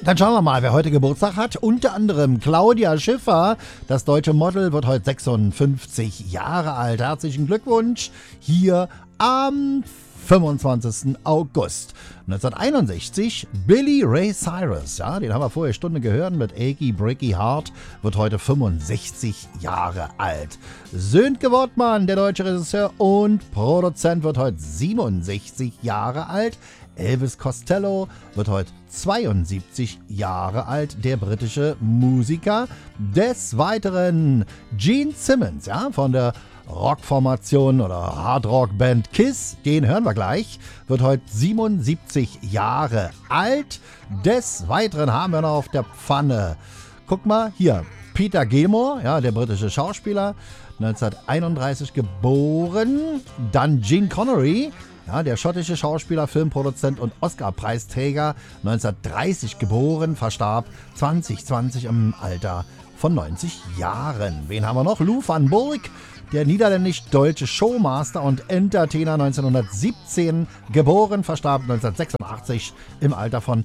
Dann schauen wir mal, wer heute Geburtstag hat. Unter anderem Claudia Schiffer. Das deutsche Model wird heute 56 Jahre alt. Herzlichen Glückwunsch hier am 25. August. 1961 Billy Ray Cyrus, ja, den haben wir vorher Stunde gehört mit Achy Breaky Heart, wird heute 65 Jahre alt. Sönke Wortmann, der deutsche Regisseur und Produzent, wird heute 67 Jahre alt. Elvis Costello wird heute 72 Jahre alt, der britische Musiker. Des Weiteren Gene Simmons, ja, von der Rockformation oder Hardrock-Band Kiss, den hören wir gleich, wird heute 77 Jahre alt. Des Weiteren haben wir noch auf der Pfanne, guck mal, hier, Peter Gilmore, ja, der britische Schauspieler, 1931 geboren. Dann Gene Connery, ja, der schottische Schauspieler, Filmproduzent und Oscar-Preisträger, 1930 geboren, verstarb 2020 im Alter von 90 Jahren. Wen haben wir noch? Lou van Burg, der niederländisch-deutsche Showmaster und Entertainer, 1917 geboren, verstarb 1986 im Alter von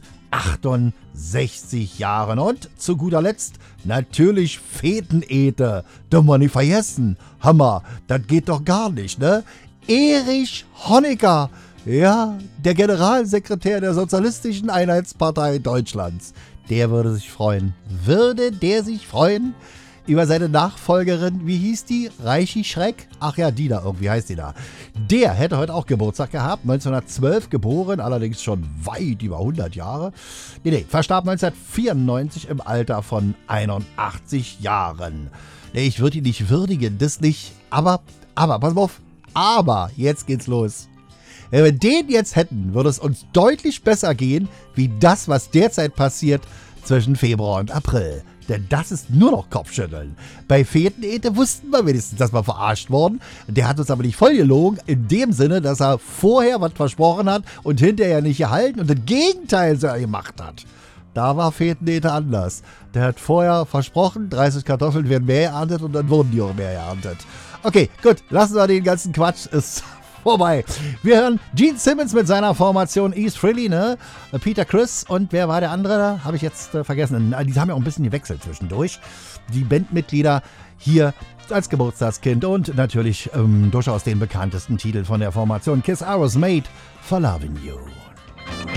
68 Jahren. Und zu guter Letzt natürlich Fetenete. Da man nicht vergessen. Hammer, das geht doch gar nicht, ne? Erich Honecker, ja, der Generalsekretär der Sozialistischen Einheitspartei Deutschlands. Der würde sich freuen. Würde der sich freuen über seine Nachfolgerin, wie hieß die? Reichi Schreck? Ach ja, die da irgendwie heißt die da. Der hätte heute auch Geburtstag gehabt, 1912 geboren, allerdings schon weit über 100 Jahre. Nee, verstarb 1994 im Alter von 81 Jahren. Nee, ich würde ihn nicht würdigen, das nicht, aber, pass mal auf, aber jetzt geht's los. Wenn wir den jetzt hätten, würde es uns deutlich besser gehen, wie das, was derzeit passiert zwischen Februar und April. Denn das ist nur noch Kopfschütteln. Bei Fetenete wussten wir wenigstens, dass wir verarscht wurden. Der hat uns aber nicht voll gelogen, in dem Sinne, dass er vorher was versprochen hat und hinterher nicht gehalten und das Gegenteil so gemacht hat. Da war Fetenete anders. Der hat vorher versprochen, 30 Kartoffeln werden mehr geerntet und dann wurden die auch mehr geerntet. Okay, gut, lassen wir den ganzen Quatsch, ist vorbei. Wir hören Gene Simmons mit seiner Formation East Philly, ne? Peter Criss und wer war der andere? Habe ich jetzt vergessen. Die haben ja auch ein bisschen gewechselt zwischendurch. Die Bandmitglieder hier als Geburtstagskind und natürlich durchaus den bekanntesten Titel von der Formation Kiss I Was Made for Loving You.